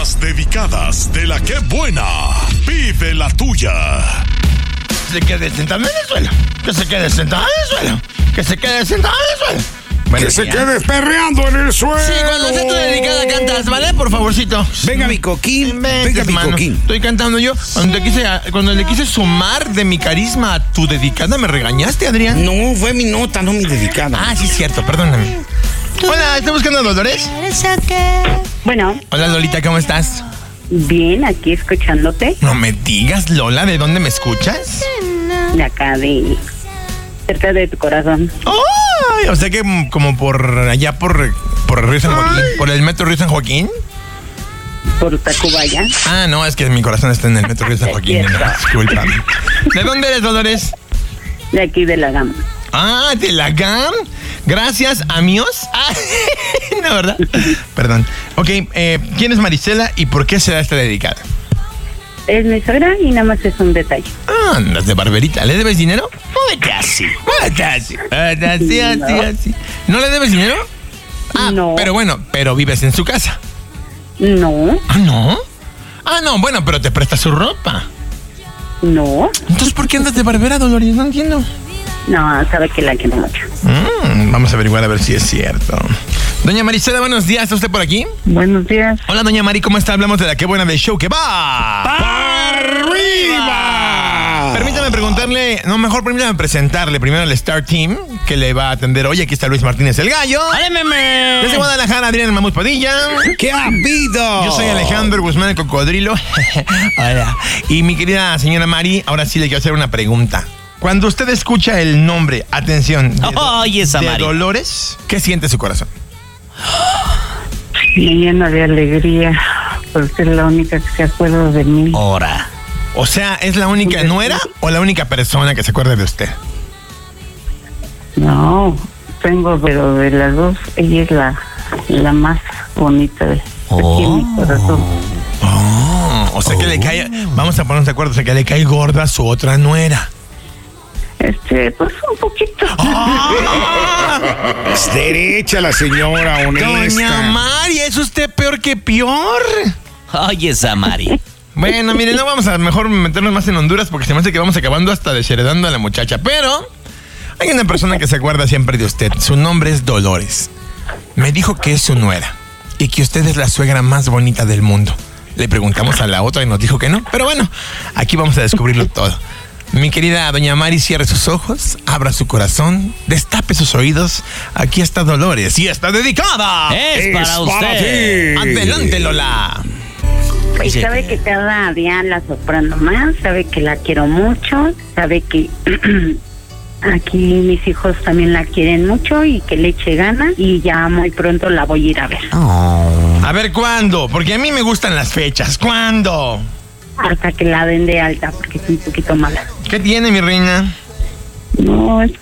Las dedicadas de la que buena. Pide la tuya. Se quede sentado en el suelo. Que se quede sentado en el suelo. Que se quede sentado en el suelo. Que se quede perreando en el suelo. Sí, cuando haces tu dedicada cantas, ¿vale? Por favorcito. Venga, mi coquín. Vente, Venga, mi mano. coquín. Estoy cantando yo. Cuando le quise sumar de mi carisma a tu dedicada, ¿me regañaste, Adrián? No, fue mi nota, no mi dedicada. Ah, sí, es cierto, perdóname. Hola, ¿estás buscando a Dolores? Bueno, Hola, Lolita, ¿cómo estás? bien, aquí escuchándote, No me digas, Lola, ¿de dónde me escuchas? de acá, de cerca de tu corazón. ¡Ay! O sea que como por allá, por Río San Joaquín, por el metro Río San Joaquín. Por Tacubaya. Ah, no, es que mi corazón está en el metro Río San Joaquín. Discúlpame. ¿De dónde eres, Dolores? De aquí de la gama. Ah, de la GAM. Gracias, amigos. Ah, no, ¿verdad? Perdón. Ok, ¿quién es Marisela y por qué será esta dedicada? Es mi suegra y nada más es un detalle. Ah, andas de barberita. ¿Le debes dinero? Así. ¿No le debes dinero? Ah, No. pero bueno, pero vives en su casa. No, Ah, ¿no? Ah, no, bueno, pero te presta su ropa. no, Entonces, ¿por qué andas de barbera, Dolores? No entiendo. no, sabe que la quiero mucho. Vamos a averiguar a ver si es cierto. Doña Marisela, buenos días. ¿Está usted por aquí? Buenos días. Hola, doña Mari, ¿cómo está? Hablamos de la Qué Buena del show que va ¡Arriba! Permítame preguntarle, no, mejor permítame presentarle primero al Star Team que le va a atender hoy. Aquí está Luis Martínez el Gallo. ¡Hola, meme! Desde Guadalajara, Adrián el Mamut Padilla. ¿Qué ha habido? Yo soy Alejandro Guzmán el Cocodrilo. Hola. Y mi querida señora Mari, ahora sí le quiero hacer una pregunta. Cuando usted escucha el nombre, atención, Ay, esa de Mari. Dolores, ¿qué siente su corazón? Me llena de alegría porque es la única que se acuerda de mí. Ahora. O sea, ¿es la única nuera o la única persona que se acuerda de usted? No, tengo, pero de las dos, ella es la más bonita de aquí en mi corazón. O sea que le cae, vamos a ponernos de acuerdo, o sea que le cae gorda a su otra nuera. Pues un poquito. Es derecha la señora, honesta. Doña Mari, ¿es usted peor que peor? Ay, esa Mari. Bueno, mire, no vamos a mejor meternos más en Honduras porque se me hace que vamos acabando hasta desheredando a la muchacha. Pero hay una persona que se acuerda siempre de usted. Su nombre es Dolores. Me dijo que es su nuera y que usted es la suegra más bonita del mundo. Le preguntamos a la otra y nos dijo que no. Pero bueno, aquí vamos a descubrirlo todo. Mi querida doña Mari, cierre sus ojos, abra su corazón, destape sus oídos. Aquí está Dolores y está dedicada. Es para usted. ti. Adelante, Lola. Y sabe que cada día la sorprendo más, sabe que la quiero mucho, sabe que aquí mis hijos también la quieren mucho y que le eche ganas y ya muy pronto la voy a ir a ver. A ver, ¿cuándo? Porque a mí me gustan las fechas. ¿Cuándo? Hasta que la den de alta porque es un poquito mala. ¿Qué tiene, mi reina? No, es